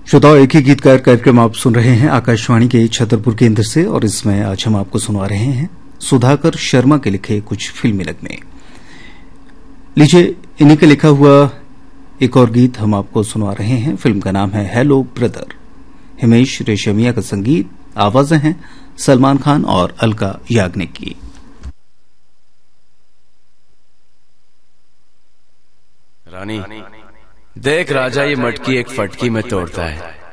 श्रोताओं, एक ही गीतकार कार्यक्रम आप सुन रहे हैं आकाशवाणी के छतरपुर केंद्र से, और इसमें आज हम आपको सुनवा रहे हैं सुधाकर शर्मा के लिखे कुछ फिल्मी नगमे। लीजिए, इन्हीं का लिखा हुआ एक और गीत हम आपको सुनवा रहे हैं। फिल्म का नाम है हेलो ब्रदर। हिमेश रेशमिया का संगीत, आवाजें हैं सलमान खान और अलका याग्निक की। रानी, देख राजा ये मटकी एक फटकी में तोड़ता है।